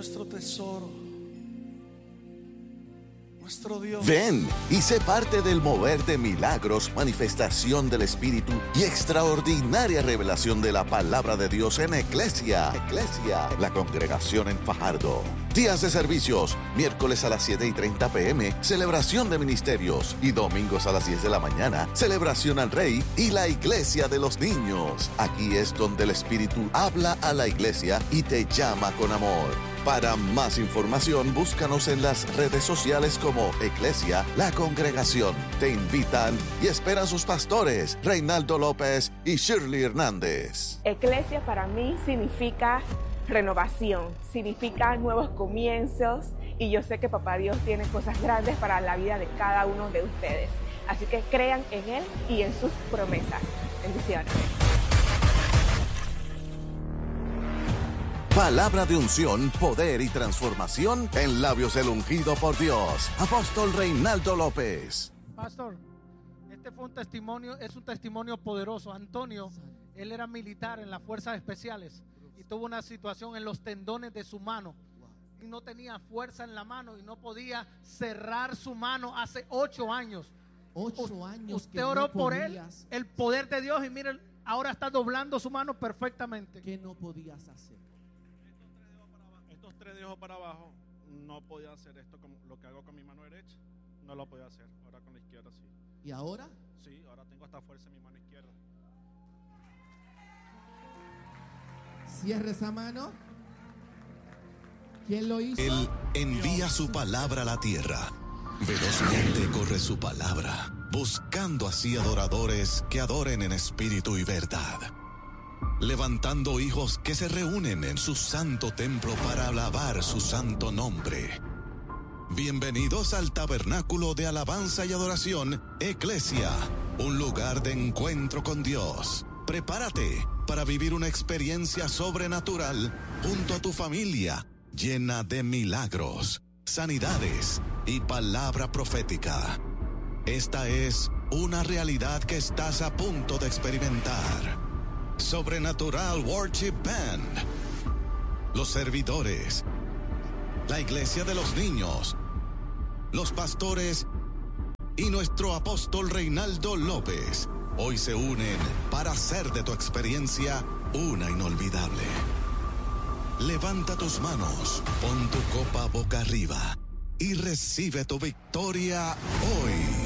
nuestro tesoro, nuestro Dios. Ven y sé parte del mover de milagros, manifestación del Espíritu y extraordinaria revelación de la palabra de Dios en Eclesia, la congregación en Fajardo. Días de servicios, miércoles a las 7:30 p.m, celebración de ministerios, y domingos a las 10 de la mañana, celebración al Rey y la Iglesia de los Niños. Aquí es donde el Espíritu habla a la iglesia y te llama con amor. Para más información, búscanos en las redes sociales como Eclesia, la congregación. Te invitan y esperan sus pastores, Reinaldo López y Shirley Hernández. Eclesia para mí significa renovación, significa nuevos comienzos, y yo sé que Papá Dios tiene cosas grandes para la vida de cada uno de ustedes. Así que crean en Él y en sus promesas. Bendiciones. Palabra de unción, poder y transformación en labios del ungido por Dios. Apóstol Reinaldo López. Pastor, este fue un testimonio, es un testimonio poderoso. Antonio, él era militar en las fuerzas especiales y tuvo una situación en los tendones de su mano y no tenía fuerza en la mano y no podía cerrar su mano hace 8 años. 8 años. Usted oró por él, el poder de Dios, y mire, ahora está doblando su mano perfectamente. ¿Qué no podías hacer? Estos 3 dedos para abajo, no podía hacer esto como lo que hago con mi mano derecha. No lo podía hacer. Ahora con la izquierda sí. ¿Y ahora? Sí, ahora tengo esta fuerza en mi mano izquierda. Cierre esa mano. ¿Quién lo hizo? Él envía su palabra a la tierra. Velozmente corre su palabra, buscando así adoradores que adoren en espíritu y verdad. Levantando hijos que se reúnen en su santo templo para alabar su santo nombre. Bienvenidos al tabernáculo de alabanza y adoración, Eclesia, un lugar de encuentro con Dios. Prepárate para vivir una experiencia sobrenatural junto a tu familia, llena de milagros, sanidades y palabra profética. Esta es una realidad que estás a punto de experimentar. Sobrenatural Worship Band, los servidores, la iglesia de los niños, los pastores y nuestro apóstol Reinaldo López hoy se unen para hacer de tu experiencia una inolvidable. Levanta tus manos, pon tu copa boca arriba y recibe tu victoria hoy.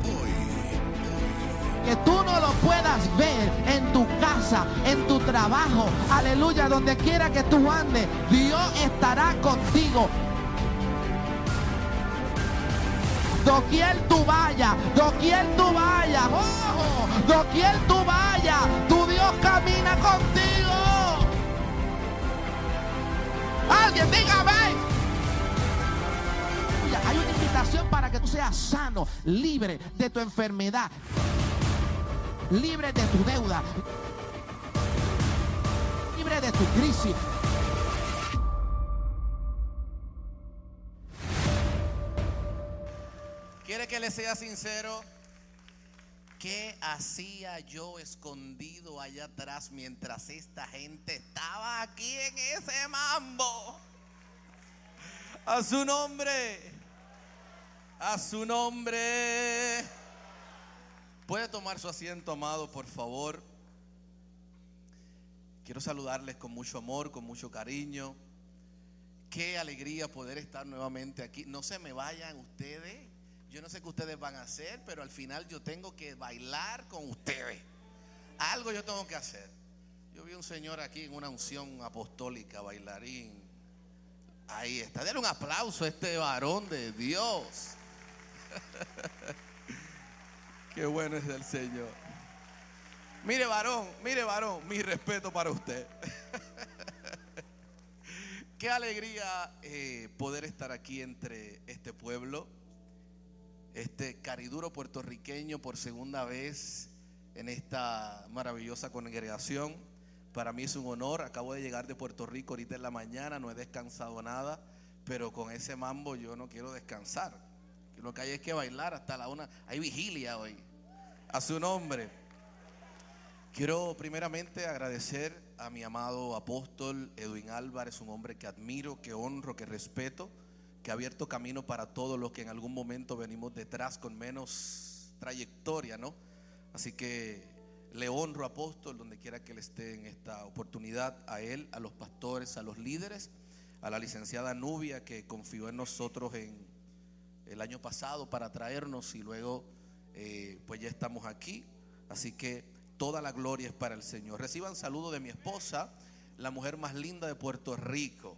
Que tú no lo puedas ver en tu casa, en tu trabajo, aleluya, donde quiera que tú andes, Dios estará contigo. Doquier tú vayas, ojo, doquier tú vayas, tu Dios camina contigo. Alguien dígame. Hay una invitación para que tú seas sano, libre de tu enfermedad, libre de tu deuda, libre de tu crisis. ¿Quiere que le sea sincero? ¿Qué hacía yo escondido allá atrás mientras esta gente estaba aquí en ese mambo? A su nombre. A su nombre. ¿Puede tomar su asiento, amado, por favor? Quiero saludarles con mucho amor, con mucho cariño. Qué alegría poder estar nuevamente aquí. No se me vayan ustedes. Yo no sé qué ustedes van a hacer, pero al final yo tengo que bailar con ustedes. Algo yo tengo que hacer. Yo vi un señor aquí en una unción apostólica, bailarín. Ahí está. Denle un aplauso a este varón de Dios. Qué bueno es el Señor. Mire varón, mi respeto para usted. Qué alegría poder estar aquí entre este pueblo, este cariduro puertorriqueño, por segunda vez en esta maravillosa congregación. Para mí es un honor. Acabo de llegar de Puerto Rico ahorita en la mañana, no he descansado nada, pero con ese mambo yo no quiero descansar. Lo que hay es que bailar hasta la 1. Hay vigilia hoy. A su nombre. Quiero primeramente agradecer a mi amado apóstol Edwin Álvarez, un hombre que admiro, que honro, que respeto, que ha abierto camino para todos los que en algún momento venimos detrás con menos trayectoria, ¿no? Así que le honro, apóstol, donde quiera que él esté en esta oportunidad, a él, a los pastores, a los líderes, a la licenciada Nubia, que confió en nosotros en el año pasado para traernos, y luego pues ya estamos aquí. Así que toda la gloria es para el Señor. Reciban saludo de mi esposa, la mujer más linda de Puerto Rico,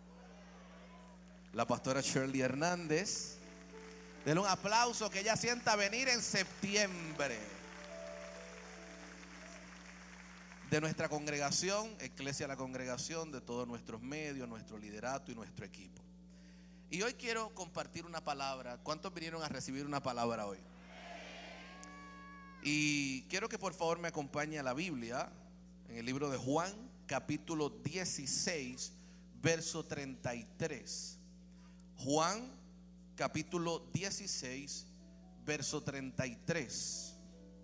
la pastora Shirley Hernández. Denle un aplauso, que ella sienta venir en septiembre. De nuestra congregación, Iglesia La Congregación, de todos nuestros medios, nuestro liderato y nuestro equipo. Y hoy quiero compartir una palabra. ¿Cuántos vinieron a recibir una palabra hoy? Y quiero que por favor me acompañe a la Biblia, en el libro de Juan, capítulo 16, verso 33. Juan, capítulo 16, verso 33.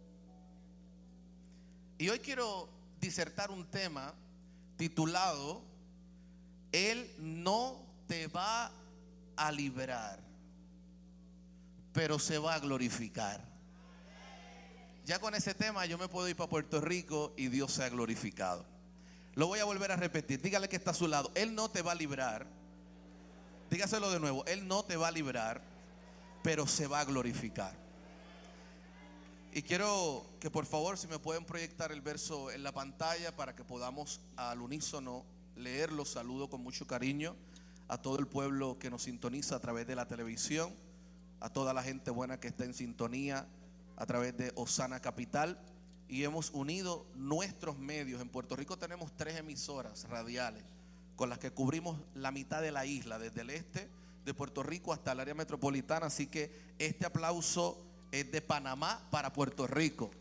Y hoy quiero disertar un tema titulado: Él no te va a librar, pero se va a glorificar. Ya con ese tema yo me puedo ir para Puerto Rico y Dios se ha glorificado. Lo voy a volver a repetir. Dígale que está a su lado: Él no te va a librar. Dígaselo de nuevo: Él no te va a librar, pero se va a glorificar. Y quiero que por favor, si me pueden proyectar el verso en la pantalla para que podamos al unísono leerlo. Saludo con mucho cariño a todo el pueblo que nos sintoniza a través de la televisión, a toda la gente buena que está en sintonía a través de Osana Capital, y hemos unido nuestros medios. En Puerto Rico tenemos 3 emisoras radiales con las que cubrimos la mitad de la isla, desde el este de Puerto Rico hasta el área metropolitana. Así que este aplauso es de Panamá para Puerto Rico.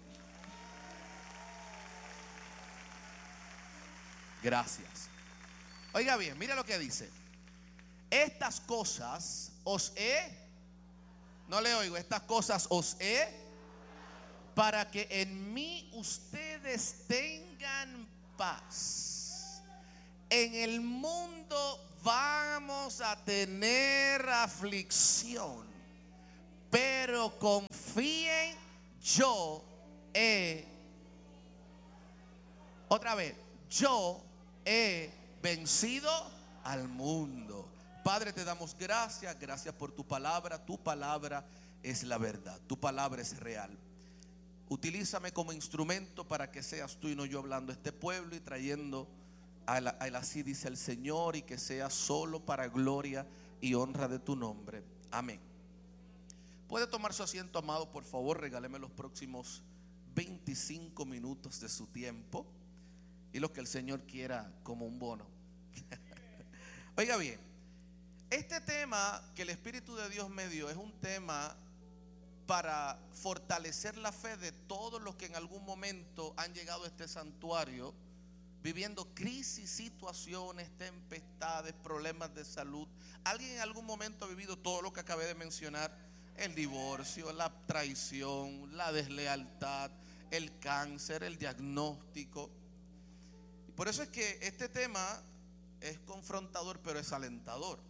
Gracias. Oiga bien, mira lo que dice: estas cosas os he, no le oigo, estas cosas os he, para que en mí ustedes tengan paz. En el mundo vamos a tener aflicción, pero confíen, yo he, otra vez, yo he vencido al mundo. Padre, te damos gracias, gracias por tu palabra. Tu palabra es la verdad, tu palabra es real. Utilízame como instrumento para que seas tú y no yo hablando a este pueblo y trayendo así dice el Señor, y que sea solo para gloria y honra de tu nombre. Amén. Puede tomar su asiento, amado, por favor. Regáleme los próximos 25 minutos de su tiempo y lo que el Señor quiera como un bono. Oiga bien, este tema que el Espíritu de Dios me dio es un tema para fortalecer la fe de todos los que en algún momento han llegado a este santuario viviendo crisis, situaciones, tempestades, problemas de salud. Alguien en algún momento ha vivido todo lo que acabé de mencionar: el divorcio, la traición, la deslealtad, el cáncer, el diagnóstico. Y por eso es que este tema es confrontador, pero es alentador.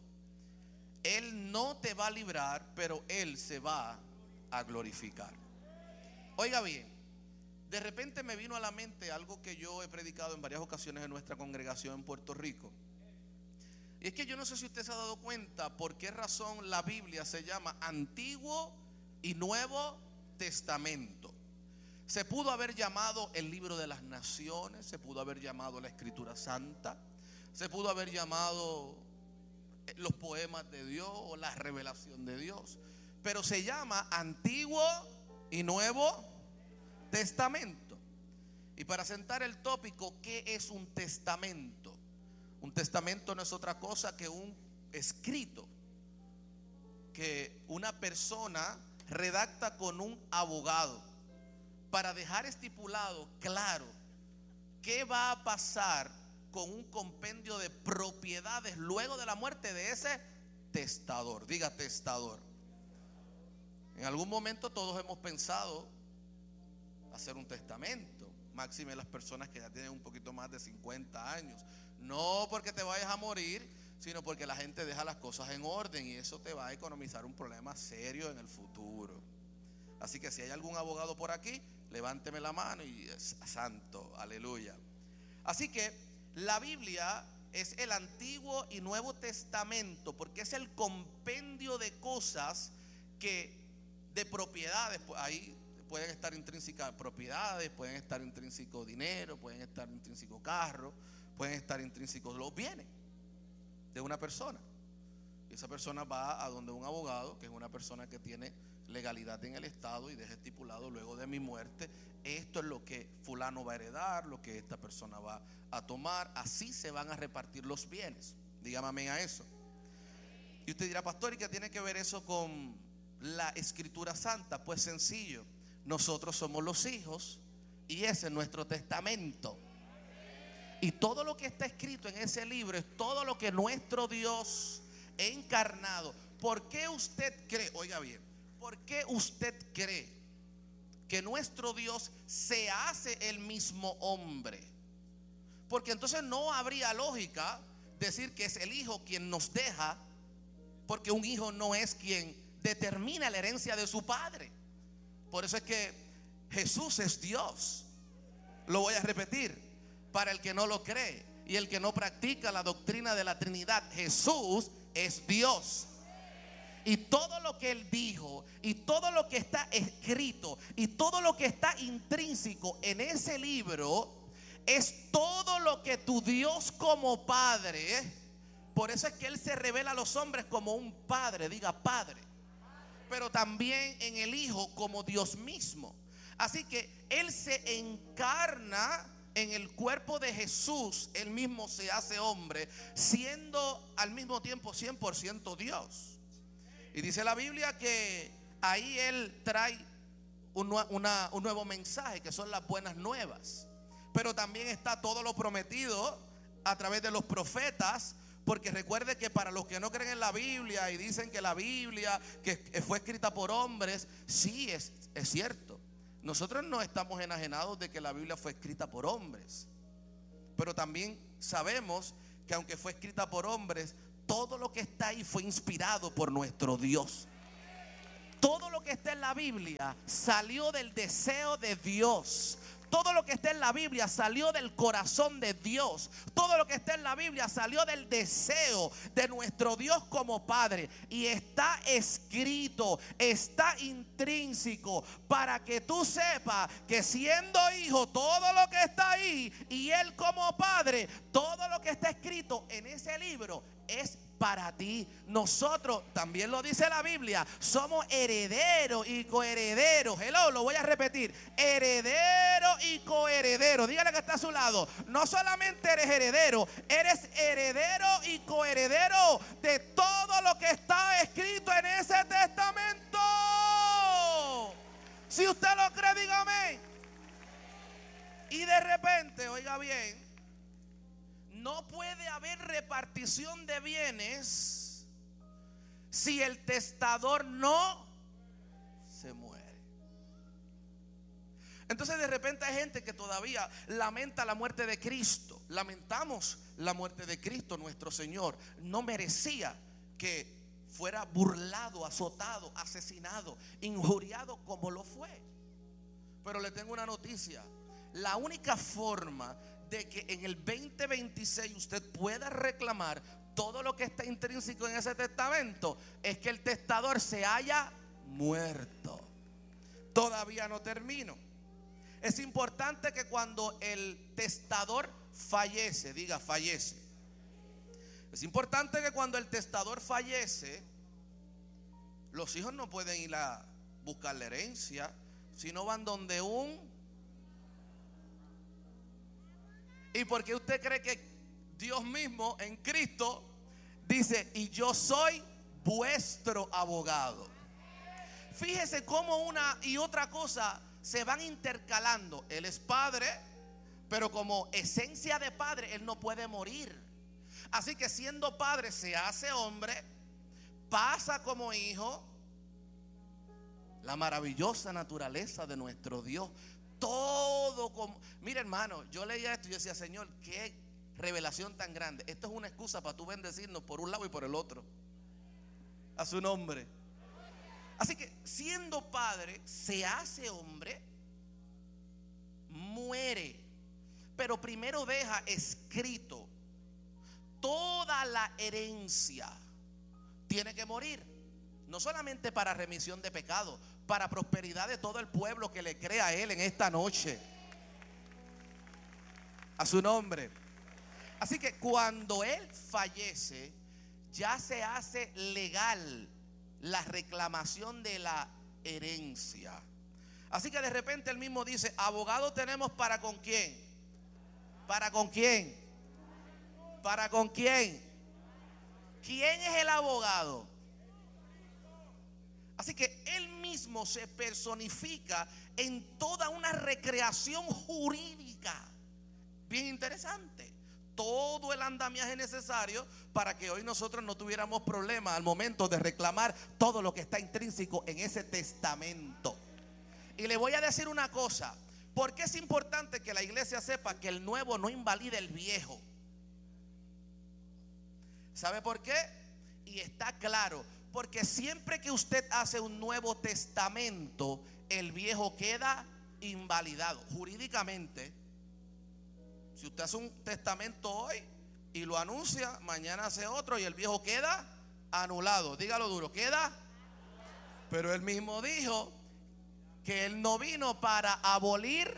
Él no te va a librar, pero Él se va a glorificar. Oiga bien, de repente me vino a la mente algo que yo he predicado en varias ocasiones en nuestra congregación en Puerto Rico. Y es que yo no sé si usted se ha dado cuenta por qué razón la Biblia se llama Antiguo y Nuevo Testamento. Se pudo haber llamado el libro de las naciones, se pudo haber llamado la Escritura Santa, se pudo haber llamado los poemas de Dios o la revelación de Dios, pero se llama Antiguo y Nuevo Testamento. Y para sentar el tópico, ¿qué es un testamento? Un testamento no es otra cosa que un escrito que una persona redacta con un abogado para dejar estipulado claro qué va a pasar con un compendio de propiedades luego de la muerte de ese testador. Diga testador. En algún momento todos hemos pensado hacer un testamento, máxime las personas que ya tienen un poquito más de 50 años. No porque te vayas a morir, sino porque la gente deja las cosas en orden y eso te va a economizar un problema serio en el futuro. Así que si hay algún abogado por aquí, levánteme la mano y santo, aleluya. Así que la Biblia es el Antiguo y Nuevo Testamento porque es el compendio de cosas de propiedades. Ahí pueden estar intrínsecas propiedades, pueden estar intrínseco dinero, pueden estar intrínseco carro, pueden estar intrínsecos los bienes de una persona. Y esa persona va a donde un abogado, que es una persona que tiene legalidad en el Estado y deja estipulado: luego de mi muerte, esto es lo que fulano va a heredar, lo que esta persona va a tomar. Así se van a repartir los bienes. Dígame amén a eso. Y usted dirá: pastor, ¿y qué tiene que ver eso con la Escritura Santa? Pues sencillo, nosotros somos los hijos y ese es nuestro testamento. Y todo lo que está escrito en ese libro es todo lo que nuestro Dios encarnado. ¿Por qué usted cree? Oiga bien, ¿por qué usted cree que nuestro Dios se hace el mismo hombre? Porque entonces no habría lógica decir que es el hijo quien nos deja, porque un hijo no es quien determina la herencia de su padre. Por eso es que Jesús es Dios. Lo voy a repetir para el que no lo cree y el que no practica la doctrina de la Trinidad. Jesús es Dios. Y todo lo que Él dijo, y todo lo que está escrito, y todo lo que está intrínseco en ese libro, es todo lo que tu Dios como Padre. Por eso es que Él se revela a los hombres como un Padre, diga Padre, pero también en el Hijo como Dios mismo. Así que Él se encarna en el cuerpo de Jesús. Él mismo se hace hombre, siendo al mismo tiempo 100% Dios. Y dice la Biblia que ahí Él trae un nuevo mensaje, que son las buenas nuevas. Pero también está todo lo prometido a través de los profetas. Porque recuerde que para los que no creen en la Biblia y dicen que la Biblia que fue escrita por hombres, sí, es cierto. Nosotros no estamos enajenados de que la Biblia fue escrita por hombres. Pero también sabemos que aunque fue escrita por hombres, todo lo que está ahí fue inspirado por nuestro Dios. Todo lo que está en la Biblia salió del deseo de Dios. Todo lo que está en la Biblia salió del corazón de Dios. Todo lo que está en la Biblia salió del deseo de nuestro Dios como Padre. Y está escrito, está intrínseco, para que tú sepas que siendo hijo, todo lo que está ahí, y Él como Padre, todo lo que está escrito en ese libro es para ti. Nosotros, también lo dice la Biblia, somos herederos y coherederos. Hello, lo voy a repetir: heredero y coheredero. Dígale que está a su lado: no solamente eres heredero y coheredero de todo lo que está escrito en ese testamento. Si usted lo cree, dígame. Y de repente, oiga bien, no puede haber repartición de bienes si el testador no se muere. Entonces de repente hay gente que todavía lamenta la muerte de Cristo. Lamentamos la muerte de Cristo. Nuestro Señor no merecía que fuera burlado, azotado, asesinado, injuriado como lo fue. Pero le tengo una noticia: la única forma de que en el 2026 usted pueda reclamar todo lo que está intrínseco en ese testamento es que el testador se haya muerto. Todavía no termino. Es importante que cuando el testador fallece, diga fallece. Es importante que cuando el testador fallece, los hijos no pueden ir a buscar la herencia, sino van donde ¿Y por qué usted cree que Dios mismo en Cristo dice: y yo soy vuestro abogado? Fíjese cómo una y otra cosa se van intercalando. Él es padre, pero como esencia de padre, Él no puede morir. Así que siendo padre se hace hombre, pasa como hijo. La maravillosa naturaleza de nuestro Dios. todo como... Mira, hermano, yo leía esto y yo decía, Señor, qué revelación tan grande. Esto es una excusa para tú bendecirnos por un lado y por el otro. A su nombre. Así que siendo padre, se hace hombre, muere, pero primero deja escrito toda la herencia. Tiene que morir, no solamente para remisión de pecado, para prosperidad de todo el pueblo que le crea a él en esta noche. A su nombre. Así que cuando él fallece, ya se hace legal la reclamación de la herencia. Así que de repente él mismo dice, abogado tenemos para con quién. ¿Para con quién? ¿Para con quién? ¿Quién es el abogado? Así que él mismo se personifica en toda una recreación jurídica. Bien interesante. Todo el andamiaje necesario para que hoy nosotros no tuviéramos problemas al momento de reclamar todo lo que está intrínseco en ese testamento. Y le voy a decir una cosa, porque es importante que la iglesia sepa que el nuevo no invalida el viejo. ¿Sabe por qué? Y está claro, porque siempre que usted hace un nuevo testamento, el viejo queda invalidado jurídicamente. Si usted hace un testamento hoy y lo anuncia, mañana hace otro y el viejo queda anulado. Dígalo duro, queda. Pero él mismo dijo que él no vino para abolir,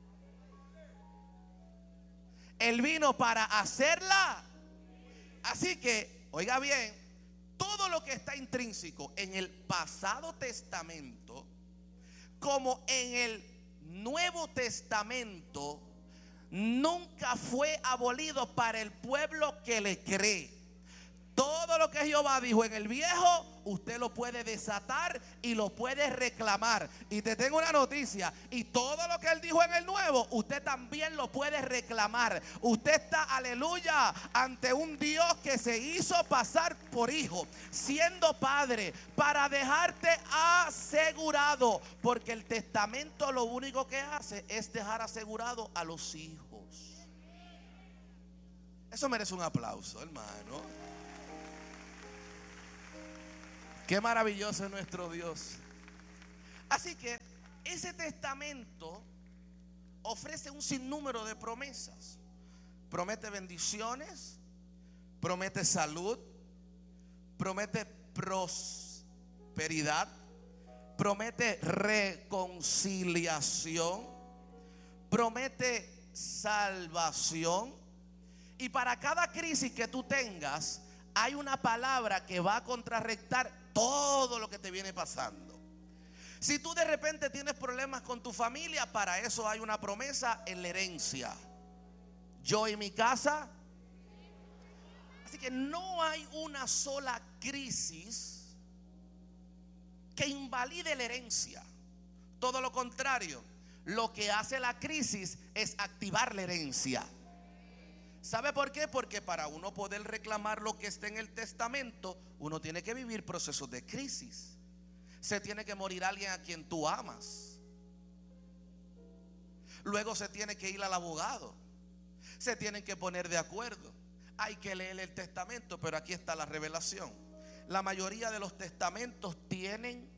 él vino para hacerla. Así que, oiga bien, todo lo que está intrínseco en el pasado testamento, como en el Nuevo Testamento, nunca fue abolido para el pueblo que le cree. Todo lo que Jehová dijo en el viejo, usted lo puede desatar y lo puede reclamar. Y te tengo una noticia, y todo lo que él dijo en el nuevo, usted también lo puede reclamar. Usted está, aleluya, ante un Dios que se hizo pasar por hijo, siendo padre, para dejarte asegurado. Porque el testamento lo único que hace es dejar asegurado a los hijos. Eso merece un aplauso, hermano. Qué maravilloso es nuestro Dios. Así que ese testamento ofrece un sinnúmero de promesas. Promete bendiciones, promete salud, promete prosperidad, promete reconciliación, promete salvación. Y para cada crisis que tú tengas, hay una palabra que va a contrarrestar todo lo que te viene pasando. Si tú de repente tienes problemas con tu familia, para eso hay una promesa en la herencia. Yo y mi casa. Así que no hay una sola crisis que invalide la herencia. Todo lo contrario, lo que hace la crisis es activar la herencia. ¿Sabe por qué? Porque para uno poder reclamar lo que está en el testamento, uno tiene que vivir procesos de crisis. Se tiene que morir alguien a quien tú amas. Luego se tiene que ir al abogado. Se tienen que poner de acuerdo. Hay que leer el testamento, pero aquí está la revelación. La mayoría de los testamentos tienen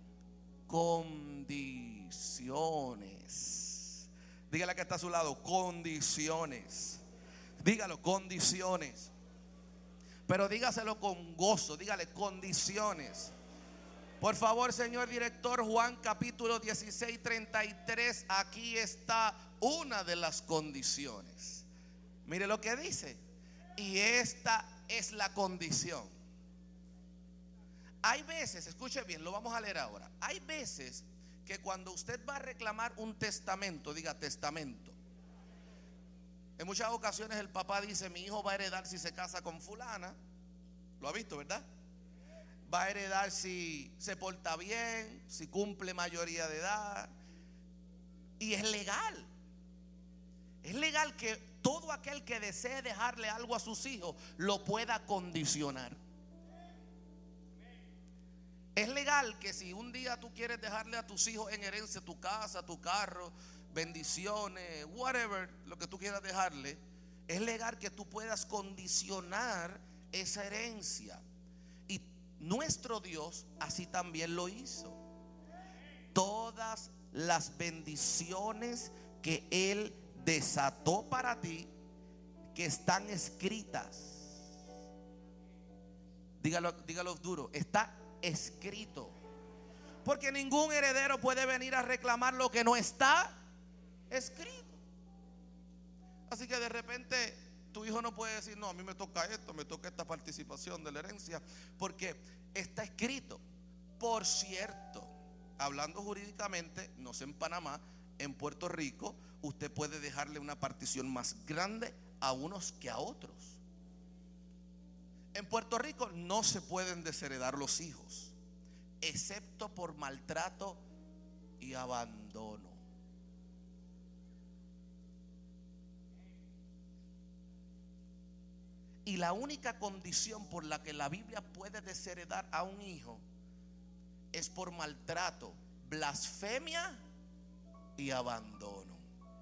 condiciones. Dígale que está a su lado, condiciones. Dígalo, condiciones. Pero dígaselo con gozo. Dígale, condiciones. Por favor, señor director, Juan capítulo 16, 33. Aquí está una de las condiciones. Mire lo que dice. Y esta es la condición. Hay veces, escuche bien, lo vamos a leer ahora. Hay veces que cuando usted va a reclamar un testamento, diga testamento. En muchas ocasiones el papá dice, mi hijo va a heredar si se casa con fulana. Lo ha visto, ¿verdad? Va a heredar si se porta bien, si cumple mayoría de edad. Y es legal. Es legal que todo aquel que desee dejarle algo a sus hijos lo pueda condicionar. Es legal que si un día tú quieres dejarle a tus hijos en herencia tu casa, tu carro, bendiciones, whatever, lo que tú quieras dejarle, es legal que tú puedas condicionar esa herencia. Y nuestro Dios así también lo hizo. Todas las bendiciones que Él desató para ti, que están escritas. Dígalo duro, está escrito. Porque ningún heredero puede venir a reclamar lo que no está escrito. Así que de repente tu hijo no puede decir, no, a mí me toca esto, me toca esta participación de la herencia, porque está escrito. Por cierto, hablando jurídicamente, no sé en Panamá, en Puerto Rico, usted puede dejarle una partición más grande a unos que a otros. En Puerto Rico no se pueden desheredar los hijos, excepto por maltrato y abandono. Y la única condición por la que la Biblia puede desheredar a un hijo es por maltrato, blasfemia y abandono.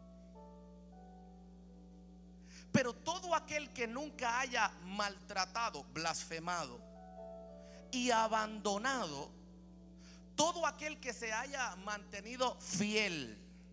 Pero todo aquel que nunca haya maltratado, blasfemado y abandonado, todo aquel que se haya mantenido fiel,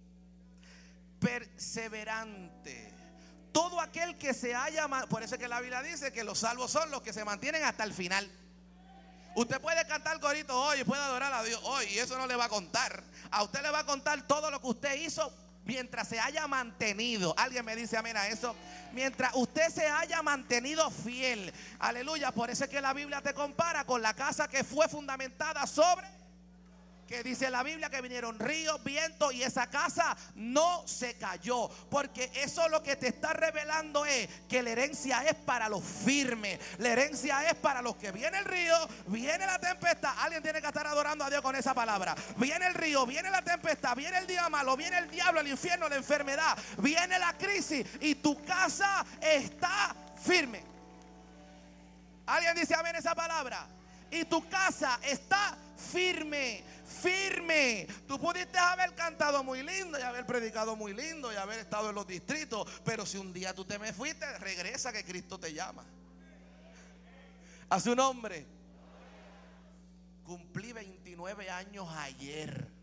perseverante, todo aquel que se haya, por eso es que la Biblia dice que los salvos son los que se mantienen hasta el final. Usted puede cantar corito hoy, puede adorar a Dios hoy, y eso no le va a contar. A usted le va a contar todo lo que usted hizo mientras se haya mantenido. Alguien me dice amén a eso. Mientras usted se haya mantenido fiel. Aleluya. Por eso es que la Biblia te compara con la casa que fue fundamentada sobre, que dice la Biblia que vinieron ríos, vientos, y esa casa no se cayó. Porque eso lo que te está revelando es que la herencia es para los firmes. La herencia es para los que viene el río, viene la tempestad. Alguien tiene que estar adorando a Dios con esa palabra. Viene el río, viene la tempestad, viene el día malo, viene el diablo, el infierno, la enfermedad, viene la crisis, y tu casa está firme. Alguien dice amén esa palabra. Y tu casa está firme. Firme. Tú pudiste haber cantado muy lindo y haber predicado muy lindo y haber estado en los distritos, pero si un día tú te me fuiste, regresa, que Cristo te llama. A su nombre. Cumplí 29 años ayer.